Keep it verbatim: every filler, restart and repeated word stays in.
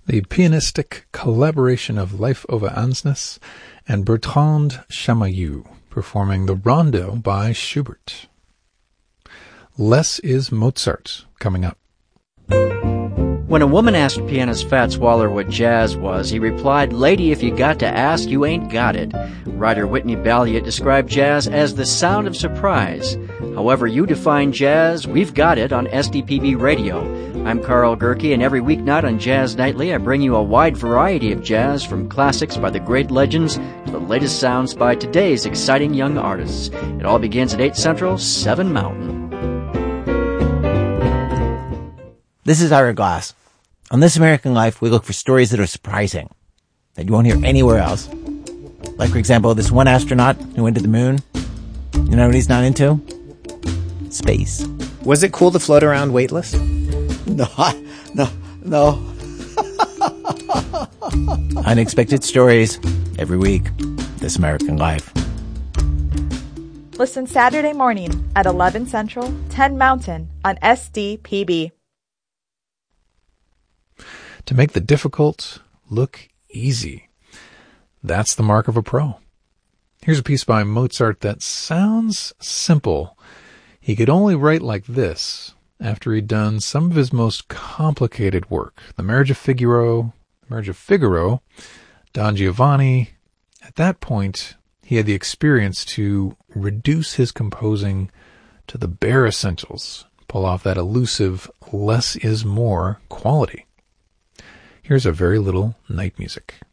the pianistic collaboration of Leif Ove Ansnes and Bertrand Chamayou, performing the Rondo by Schubert. Less is Mozart, coming up. When a woman asked pianist Fats Waller what jazz was, he replied, "Lady, if you got to ask, you ain't got it." Writer Whitney Balliet described jazz as the sound of surprise. However you define jazz, we've got it on S D P B Radio. I'm Carl Gerke, and every weeknight on Jazz Nightly, I bring you a wide variety of jazz, from classics by the great legends to the latest sounds by today's exciting young artists. It all begins at eight Central, seven Mountain. This is Ira Glass. On This American Life, we look for stories that are surprising, that you won't hear anywhere else. Like, for example, this one astronaut who went to the moon. You know what he's not into? Space. Was it cool to float around weightless? No, no, no. Unexpected stories every week. This American Life. Listen Saturday morning at eleven Central, ten Mountain on S D P B. To make the difficult look easy. That's the mark of a pro. Here's a piece by Mozart that sounds simple. He could only write like this after he'd done some of his most complicated work. The Marriage of Figaro, the Marriage of Figaro, Don Giovanni. At that point, he had the experience to reduce his composing to the bare essentials, pull off that elusive less is more quality. Here's a very little night music.